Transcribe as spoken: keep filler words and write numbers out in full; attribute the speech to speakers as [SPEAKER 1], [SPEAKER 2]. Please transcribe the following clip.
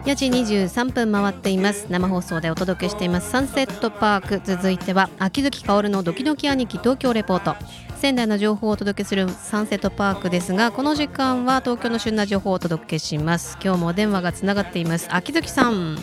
[SPEAKER 1] よじにじゅうさんぷん回っています。生放送でお届けしていますサンセットパーク。続いては秋月香るのドキドキ兄貴東京レポート。仙台の情報をお届けするサンセットパークですが、この時間は東京の旬な情報をお届けします。今日もお電話がつながっています。秋月さん。